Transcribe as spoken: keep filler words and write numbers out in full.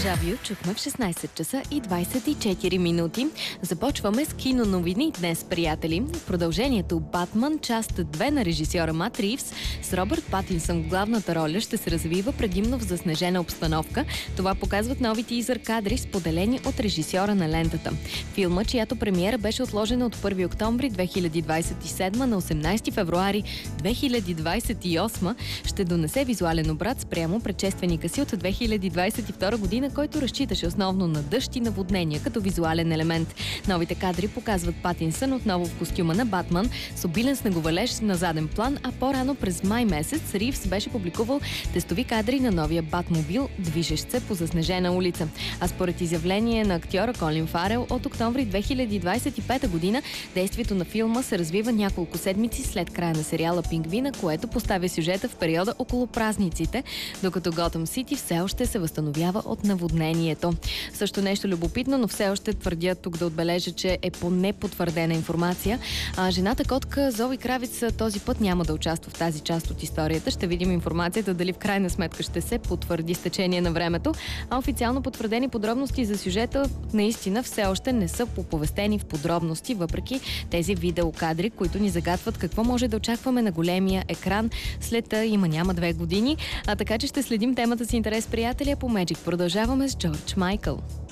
Дежавю чухме в шестнайсет часа и двайсет и четири минути. Започваме с кино новини днес, приятели. В продължението Батман, част две на режисьора Мат Ривз с Робърт Патинсън в главната роля ще се развива предимно в заснежена обстановка. Това показват нови тизър кадри, споделени от режисьора на лентата. Филма, чиято премиера беше отложена от първи октомври две хиляди двайсет и седма на осемнайсети февруари две хиляди двайсет и осма, ще донесе визуален обрат спрямо предшественика си от две хиляди двайсет и втора година, който разчиташе основно на дъжд и наводнения като визуален елемент. Новите кадри показват Патинсън отново в костюма на Батман с обилен снеговалеж на заден план, а по-рано през май месец Ривз беше публикувал тестови кадри на новия Батмобил, движещ се по заснежена улица. А според изявление на актьора Колин Фарел, от октомври две хиляди двайсет и пета година действието на филма се развива няколко седмици след края на сериала Пингвина, което поставя сюжета в периода около празниците, докато Готъм Сити все още се възстановява от наводнението. Също нещо любопитно, но все още твърдя тук да отбележа, че е по непотвърдена информация. А жената котка Зои Кравиц този път няма да участва в тази част от историята. Ще видим информацията дали в крайна сметка ще се потвърди с течение на времето. А официално потвърдени подробности за сюжета наистина все още не са оповестени в подробности, въпреки тези видеокадри, които ни загатват какво може да очакваме на големия екран след има няма две години. А така че ще следим темата с интерес, приятели. По Magic продължаваме с Джордж Майкъл.